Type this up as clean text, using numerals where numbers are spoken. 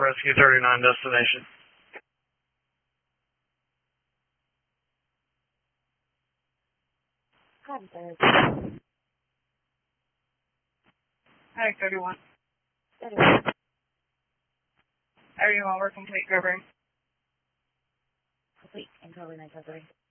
Rescue 39 destination. Hi, 31. 31. Everyone, we're complete covering. Complete and totally nice covering.